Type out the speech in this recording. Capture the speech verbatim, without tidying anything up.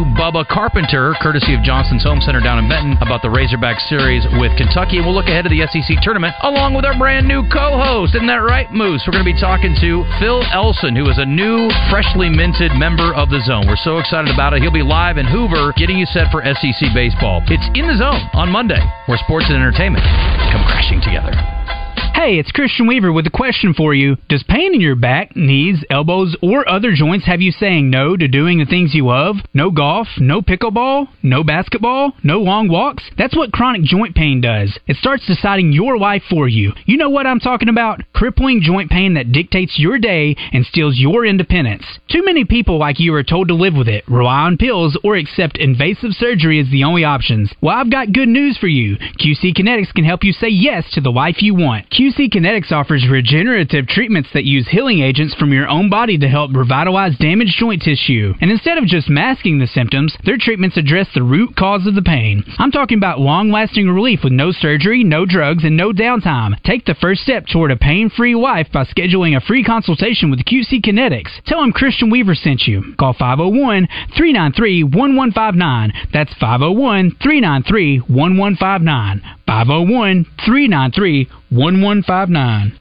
Bubba Carpenter, courtesy of Johnson's Home Center down in Benton, about the Razorback Series with Kentucky. And we'll look ahead to the S E C tournament along with our brand new co-host. Isn't that right, Moose? We're going to be talking to Phil Elson, who is a new, freshly minted member of the Zone. We're so excited about it. He'll be live in Hoover getting you set for S E C baseball. It's In the Zone on Monday, where sports and entertainment come crashing together. Hey, it's Christian Weaver with a question for you. Does pain in your back, knees, elbows, or other joints have you saying no to doing the things you love? No golf, no pickleball, no basketball, no long walks? That's what chronic joint pain does. It starts deciding your life for you. You know what I'm talking about? Crippling joint pain that dictates your day and steals your independence. Too many people like you are told to live with it, rely on pills, or accept invasive surgery as the only options. Well, I've got good news for you. Q C Kinetics can help you say yes to the life you want. Q C Kinetics offers regenerative treatments that use healing agents from your own body to help revitalize damaged joint tissue. And instead of just masking the symptoms, their treatments address the root cause of the pain. I'm talking about long-lasting relief with no surgery, no drugs, and no downtime. Take the first step toward a pain-free life by scheduling a free consultation with Q C Kinetics. Tell them Christian Weaver sent you. Call five oh one, three nine three, one one five nine. That's five oh one, three nine three, one one five nine. five oh one, three nine three, one one five nine.